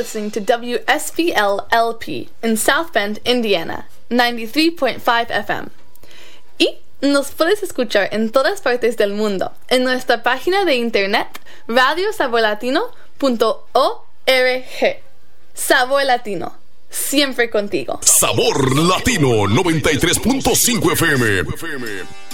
listening to WSBL-LP in South Bend, Indiana, 93.5 FM. Y nos puedes escuchar en todas partes del mundo en nuestra página de internet radiosaborlatino.org. Sabor Latino, siempre contigo. Sabor Latino 93.5 FM.